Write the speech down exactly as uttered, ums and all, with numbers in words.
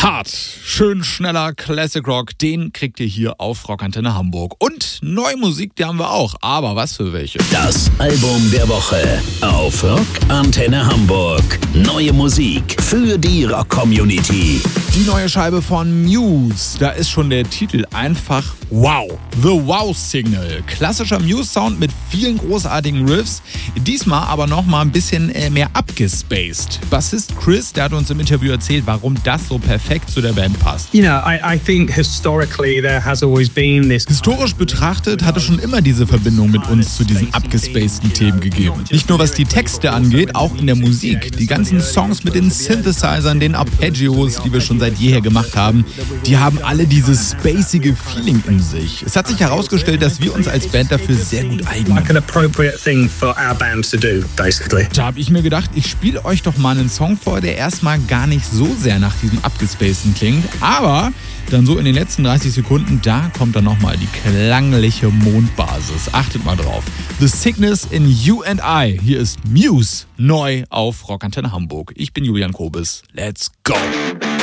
Hart, schön schneller Classic Rock, den kriegt ihr hier auf Rockantenne Hamburg. Und neue Musik, die haben wir auch, aber was für welche? Das Album der Woche auf Rockantenne Hamburg. Neue Musik für die Rock-Community. Die neue Scheibe von Muse, da ist schon der Titel einfach wow. The Wow Signal. Klassischer Muse-Sound mit vielen großartigen Riffs, diesmal aber nochmal ein bisschen mehr abgespaced. Bassist Chris, der hat uns im Interview erzählt, warum das so perfekt zu der Band passt. You know, I, I think historically there has always been this. Historisch betrachtet hat es schon immer diese Verbindung mit uns zu diesen abgespaceden Themen gegeben. Nicht nur was die Texte angeht, auch in der Musik. Die ganzen Songs mit den Synthesizern, den Arpeggios, die wir schon seit jeher gemacht haben, die haben alle dieses spacige Feeling in sich. Es hat sich herausgestellt, dass wir uns als Band dafür sehr gut eignen. Like an appropriate thing for our band to do, basically. Da habe ich mir gedacht, ich spiele euch doch mal einen Song vor, der erstmal gar nicht so sehr nach diesem abgespaceden klingt, aber dann so in den letzten dreißig Sekunden, da kommt dann nochmal die klangliche Mondbasis. Achtet mal drauf. The Sickness in You and I. Hier ist Muse neu auf Rockantenne Hamburg. Ich bin Julian Kobis. Let's go!